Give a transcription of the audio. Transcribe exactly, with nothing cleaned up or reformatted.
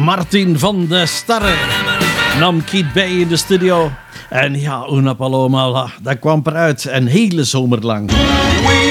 Martin van de Starre nam Keith bij in de studio. En ja, Una Paloma, dat kwam eruit een hele zomer lang. We